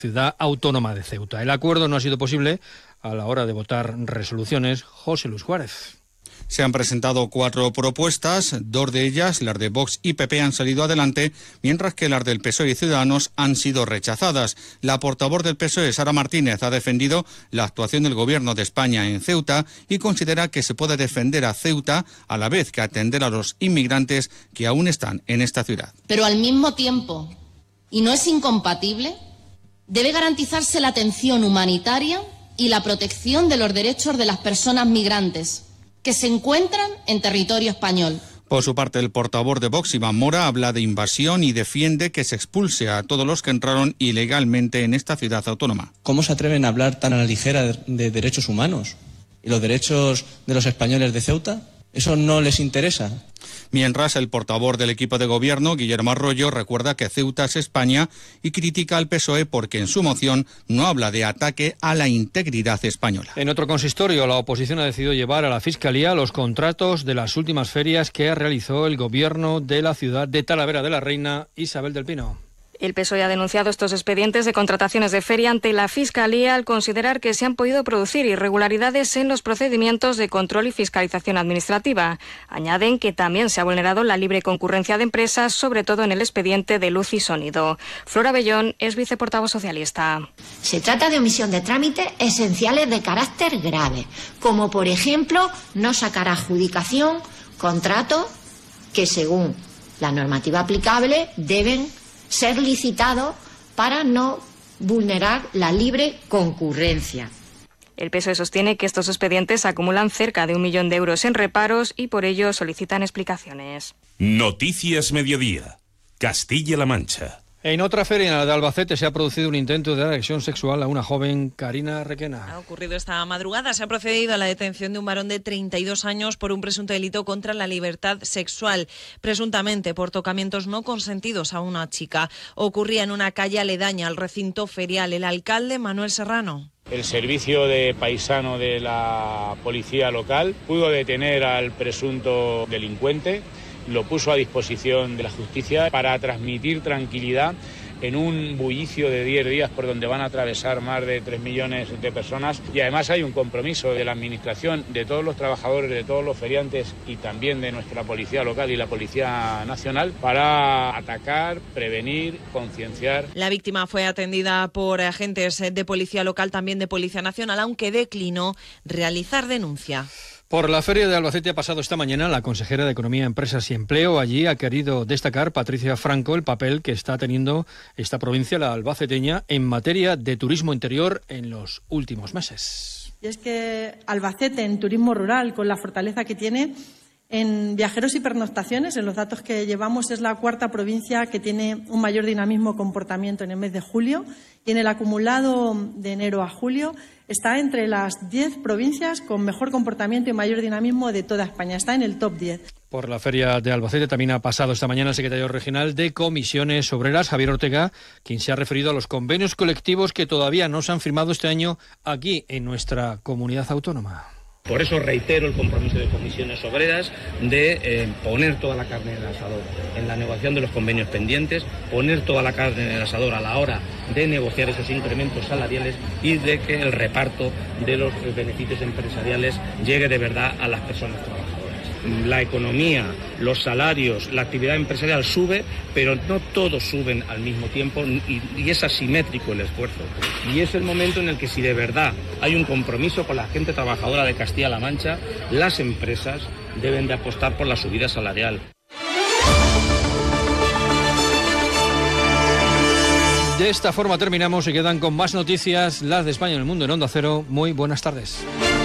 ciudad autónoma de Ceuta. El acuerdo no ha sido posible a la hora de votar resoluciones. José Luis Juárez. Se han presentado 4 propuestas, 2 de ellas, las de Vox y PP, han salido adelante, mientras que las del PSOE y Ciudadanos han sido rechazadas. La portavoz del PSOE, Sara Martínez, ha defendido la actuación del Gobierno de España en Ceuta y considera que se puede defender a Ceuta a la vez que atender a los inmigrantes que aún están en esta ciudad. Pero al mismo tiempo, y no es incompatible, debe garantizarse la atención humanitaria y la protección de los derechos de las personas migrantes que se encuentran en territorio español. Por su parte, el portavoz de Vox, Iván Mora, habla de invasión y defiende que se expulse a todos los que entraron ilegalmente en esta ciudad autónoma. ¿Cómo se atreven a hablar tan a la ligera de derechos humanos? ¿Y los derechos de los españoles de Ceuta? ¿Eso no les interesa? Mientras, el portavoz del equipo de gobierno, Guillermo Arroyo, recuerda que Ceuta es España y critica al PSOE porque en su moción no habla de ataque a la integridad española. En otro consistorio, la oposición ha decidido llevar a la Fiscalía los contratos de las últimas ferias que realizó el gobierno de la ciudad de Talavera de la Reina, Isabel del Pino. El PSOE ha denunciado estos expedientes de contrataciones de feria ante la Fiscalía al considerar que se han podido producir irregularidades en los procedimientos de control y fiscalización administrativa. Añaden que también se ha vulnerado la libre concurrencia de empresas, sobre todo en el expediente de luz y sonido. Flora Bellón es viceportavoz socialista. Se trata de omisión de trámites esenciales de carácter grave, como por ejemplo no sacar a adjudicación contratos que según la normativa aplicable deben ser licitados para no vulnerar la libre concurrencia. El PSOE sostiene que estos expedientes acumulan cerca de 1 millón de euros en reparos y por ello solicitan explicaciones. Noticias Mediodía. Castilla-La Mancha. En otra feria, en la de Albacete, se ha producido un intento de agresión sexual a una joven, Karina Requena. Ha ocurrido esta madrugada. Se ha procedido a la detención de un varón de 32 años por un presunto delito contra la libertad sexual, presuntamente por tocamientos no consentidos a una chica. Ocurría en una calle aledaña al recinto ferial. El alcalde, Manuel Serrano. El servicio de paisano de la policía local pudo detener al presunto delincuente. Lo puso a disposición de la justicia para transmitir tranquilidad en un bullicio de 10 días por donde van a atravesar más de 3 millones de personas. Y además hay un compromiso de la Administración, de todos los trabajadores, de todos los feriantes y también de nuestra Policía Local y la Policía Nacional para atacar, prevenir, concienciar. La víctima fue atendida por agentes de Policía Local, también de Policía Nacional, aunque declinó realizar denuncia. Por la feria de Albacete ha pasado esta mañana la consejera de Economía, Empresas y Empleo. Allí ha querido destacar Patricia Franco el papel que está teniendo esta provincia, la albaceteña, en materia de turismo interior en los últimos meses. Y es que Albacete en turismo rural, con la fortaleza que tiene en viajeros y pernoctaciones, en los datos que llevamos, es la 4ª provincia que tiene un mayor dinamismo comportamiento en el mes de julio y en el acumulado de enero a julio está entre las 10 provincias con mejor comportamiento y mayor dinamismo de toda España. Está en el top 10. Por la feria de Albacete también ha pasado esta mañana el secretario regional de Comisiones Obreras, Javier Ortega, quien se ha referido a los convenios colectivos que todavía no se han firmado este año aquí en nuestra comunidad autónoma. Por eso reitero el compromiso de Comisiones Obreras de poner toda la carne en el asador en la negociación de los convenios pendientes, poner toda la carne en el asador a la hora de negociar esos incrementos salariales y de que el reparto de los beneficios empresariales llegue de verdad a las personas trabajadoras. La economía, los salarios, la actividad empresarial sube, pero no todos suben al mismo tiempo y es asimétrico el esfuerzo. Y es el momento en el que si de verdad hay un compromiso con la gente trabajadora de Castilla-La Mancha, las empresas deben de apostar por la subida salarial. De esta forma terminamos y quedan con más noticias, las de España en el mundo en Onda Cero. Muy buenas tardes.